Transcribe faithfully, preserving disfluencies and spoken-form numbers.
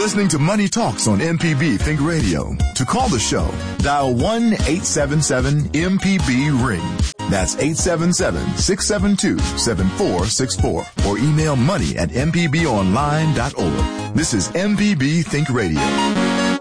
listening to Money Talks on M P B Think Radio. To call the show, dial one eight seven seven M P B ring. That's eight seven seven, six seven two, seven four six four. Or email money at m p b online dot org. This is M P B Think Radio.